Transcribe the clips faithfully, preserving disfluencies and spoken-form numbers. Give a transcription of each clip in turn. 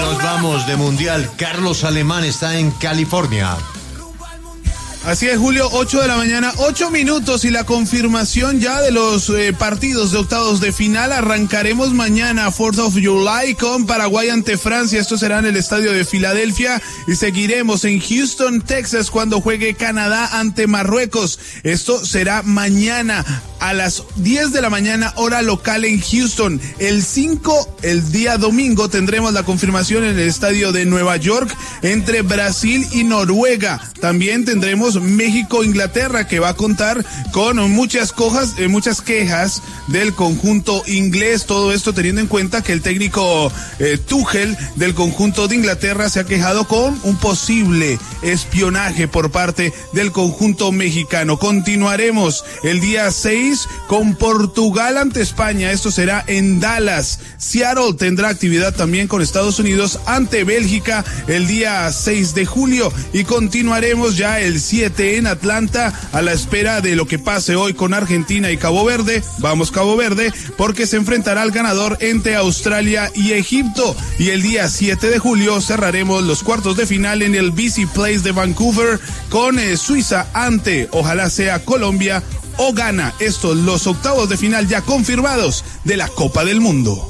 Nos vamos de mundial. Carlos Alemán está en California. Así es, Julio, ocho de la mañana, ocho minutos y la confirmación ya de los eh, partidos de octavos de final. Arrancaremos mañana, fourth of July, con Paraguay ante Francia. Esto será en el estadio de Filadelfia y seguiremos en Houston, Texas, cuando juegue Canadá ante Marruecos. Esto será mañana a las diez de la mañana, hora local en Houston. El cinco, el día domingo, tendremos la confirmación en el estadio de Nueva York entre Brasil y Noruega. También tendremos México-Inglaterra, que va a contar con muchas cojas, eh, muchas quejas del conjunto inglés. Todo esto teniendo en cuenta que el técnico eh, Tuchel del conjunto de Inglaterra se ha quejado con un posible espionaje por parte del conjunto mexicano. Continuaremos el día seis con Portugal ante España. Esto será en Dallas. Seattle tendrá actividad también con Estados Unidos ante Bélgica el día seis de julio y continuaremos ya el siete en Atlanta a la espera de lo que pase hoy con Argentina y Cabo Verde. Vamos Cabo Verde, porque se enfrentará al ganador entre Australia y Egipto. Y el día siete de julio cerraremos los cuartos de final en el B C Place de Vancouver con eh, Suiza ante, ojalá sea Colombia o Ghana. Estos los octavos de final ya confirmados de la Copa del Mundo.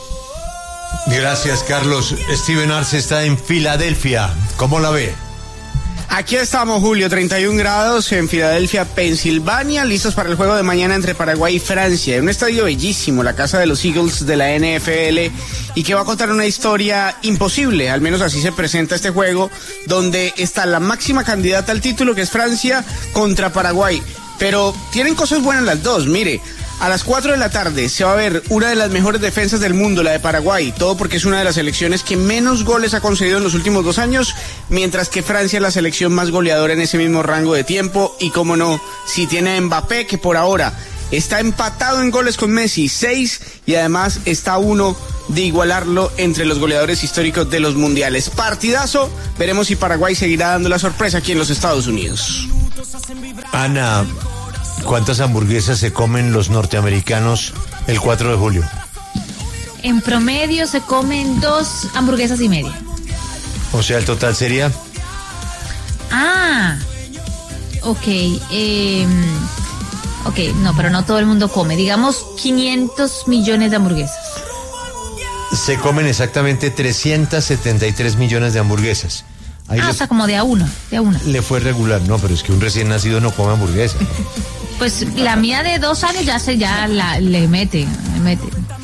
Gracias, Carlos. Steven Arce está en Filadelfia. ¿Cómo la ve? Aquí estamos, Julio, treinta y un grados en Filadelfia, Pensilvania, listos para el juego de mañana entre Paraguay y Francia. Un estadio bellísimo, la casa de los Eagles de la N F L, y que va a contar una historia imposible, al menos así se presenta este juego, donde está la máxima candidata al título, que es Francia, contra Paraguay. Pero tienen cosas buenas las dos, mire. A las cuatro de la tarde se va a ver una de las mejores defensas del mundo, la de Paraguay, todo porque es una de las selecciones que menos goles ha concedido en los últimos dos años, mientras que Francia es la selección más goleadora en ese mismo rango de tiempo, y cómo no, si tiene a Mbappé, que por ahora está empatado en goles con Messi, seis, y además está a uno de igualarlo entre los goleadores históricos de los mundiales. Partidazo, veremos si Paraguay seguirá dando la sorpresa aquí en los Estados Unidos. Ana, ¿cuántas hamburguesas se comen los norteamericanos el cuatro de julio? En promedio se comen dos hamburguesas y media. O sea, el total sería... Ah, ok. Eh, ok, no, pero no todo el mundo come. Digamos quinientos millones de hamburguesas. Se comen exactamente trescientos setenta y tres millones de hamburguesas. Ahí ah, le, o sea, como de a una, de a una. Le fue regular, no, pero es que un recién nacido no come hamburguesa. Pues la mía de dos años ya se ya la, le mete, le mete.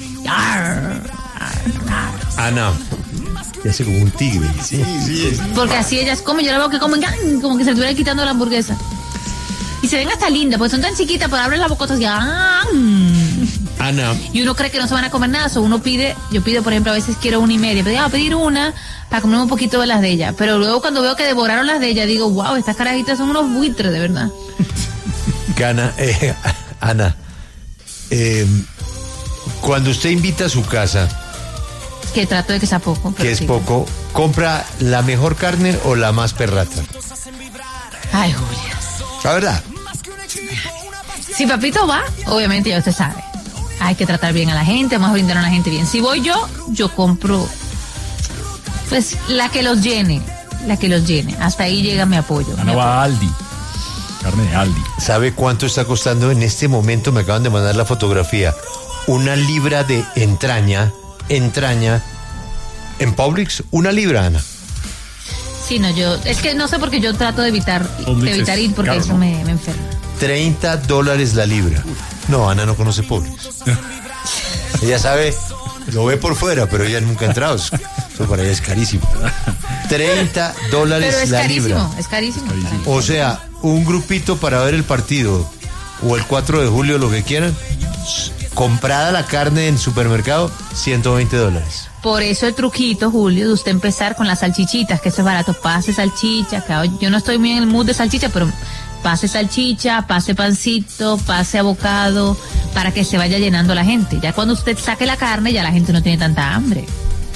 Ana, ya hace como un tigre. Sí, sí. Porque así ellas comen, yo la veo que comen como que se estuviera quitando la hamburguesa. Y se ven hasta lindas, porque son tan chiquitas, pero abren la bocota y Ana. Y uno cree que no se van a comer nada, o uno pide, yo pido, por ejemplo, a veces quiero una y media, pero voy a pedir una para comer un poquito de las de ella. Pero luego cuando veo que devoraron las de ella, digo, wow, estas carajitas son unos buitres, de verdad. Ana, eh, Ana, eh, cuando usted invita a su casa, que trato de que sea poco. Que es sí. poco, ¿compra la mejor carne o la más perrata? Ay, Julia. La verdad. Si papito va, obviamente ya usted sabe. Hay que tratar bien a la gente, vamos a brindar a la gente bien. Si voy yo, yo compro, pues, la que los llene, la que los llene. Hasta ahí llega mi apoyo. Ana va a Aldi. Carne de Aldi. ¿Sabe cuánto está costando en este momento? Me acaban de mandar la fotografía. Una libra de entraña, entraña, en Publix, una libra, Ana. Sí, no, yo, es que no sé por qué yo trato de evitar, de evitar ir porque eso me, me enferma. treinta dólares la libra. No, Ana no conoce Publix. Ella sabe, lo ve por fuera, pero ella nunca ha entrado. Eso para ella es carísimo. treinta dólares pero es la carísimo, libra. Es carísimo, es carísimo. O sea, un grupito para ver el partido o el cuatro de julio, lo que quieran, comprada la carne en supermercado, ciento veinte dólares. Por eso el truquito, Julio, de usted empezar con las salchichitas, que eso es barato. Pase salchicha, claro, yo no estoy muy en el mood de salchicha, pero pase salchicha, pase pancito, pase abocado, para que se vaya llenando la gente. Ya cuando usted saque la carne, ya la gente no tiene tanta hambre.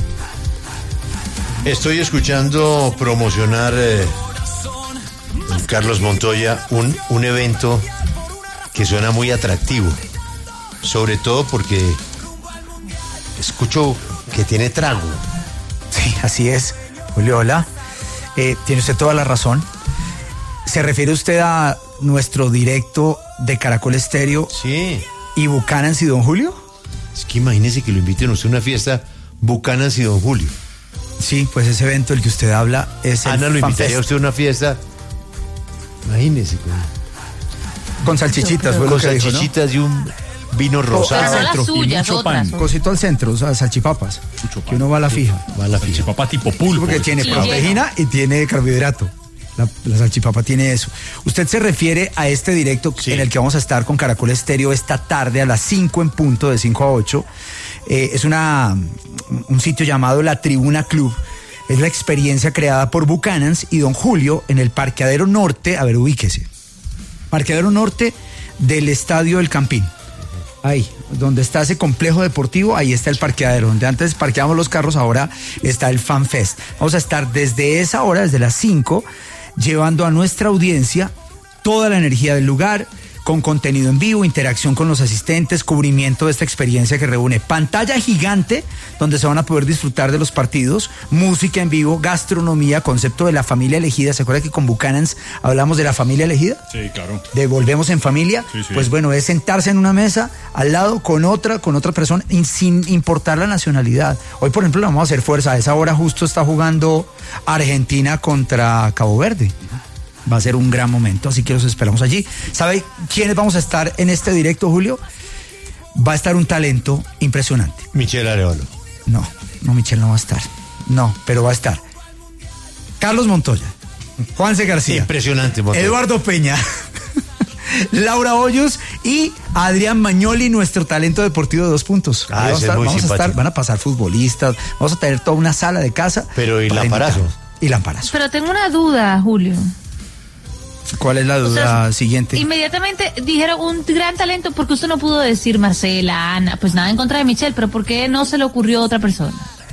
Estoy escuchando promocionar eh, Carlos Montoya un, un evento que suena muy atractivo, sobre todo porque escucho que tiene trago. Sí. así es. Julio, hola. Eh, tiene usted toda la razón. ¿Se refiere usted a nuestro directo de Caracol Estéreo Sí. y Bucanans y Don Julio? Es que imagínese que lo inviten a usted a una fiesta Bucanans y Don Julio. Sí, pues ese evento del que usted habla es el Ana lo invitaría FanFest. a usted a una fiesta. Imagínese. Con, Con salchichitas, fue lo con que dijo, ¿no? salchichitas y un vino Pero rosado. no las centro. suyas, Y mucho otras. pan. otras. Cosito al centro, o sea, salchipapas. Mucho pan. Que uno va a la fija. Va a la fija. Salchipapa tipo pulpo. Porque tiene Sí, proteína y tiene carbohidrato. La, la salchipapa tiene eso. Usted se refiere a este directo Sí. en el que vamos a estar con Caracol Estéreo esta tarde a las cinco en punto, de cinco a ocho. Eh, es una un sitio llamado La Tribuna Club. Es la experiencia creada por Bucanans y Don Julio en el Parqueadero Norte. A ver, ubíquese. Parqueadero Norte del Estadio del Campín. Ahí, donde está ese complejo deportivo, ahí está el parqueadero, donde antes parqueábamos los carros, ahora está el FanFest. Vamos a estar desde esa hora, desde las cinco, llevando a nuestra audiencia toda la energía del lugar, con contenido en vivo, interacción con los asistentes, cubrimiento de esta experiencia que reúne pantalla gigante, donde se van a poder disfrutar de los partidos, música en vivo, gastronomía, concepto de la familia elegida. ¿Se acuerda que con Bucanans hablamos de la familia elegida? Sí, claro. De volvemos en familia, Sí, sí. pues bueno, es sentarse en una mesa al lado con otra, con otra persona, y sin importar la nacionalidad. Hoy, por ejemplo, le vamos a hacer fuerza. A esa hora justo está jugando Argentina contra Cabo Verde. Va a ser un gran momento, así que los esperamos allí. ¿Sabe quiénes vamos a estar en este directo, Julio? Va a estar un talento impresionante. Michelle Arevalo. No, no, Michelle no va a estar. No, pero va a estar Carlos Montoya, Juanse García, Impresionante, Montoya. Eduardo Peña, Laura Hoyos y Adrián Magnoli, nuestro talento deportivo de dos puntos. Ah, Ahí vamos ese a es estar- muy vamos a estar- simpático. van a pasar futbolistas, vamos a tener toda una sala de casa. Pero, ¿y para Lamparazo? invitarlos. Y Lamparazo. Pero tengo una duda, Julio. ¿Cuál es la duda sea, siguiente? Inmediatamente dijeron un gran talento, porque usted no pudo decir Marcela, Ana, pues nada en contra de Michelle, pero ¿por qué no se le ocurrió a otra persona?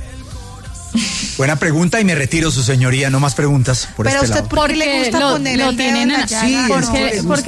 Buena pregunta y me retiro, su señoría. No más preguntas por Pero este usted, lado. ¿por qué le Porque gusta lo- poner lo el dedo tienen en la así, llaga? Sí, No, es que- porque, es porque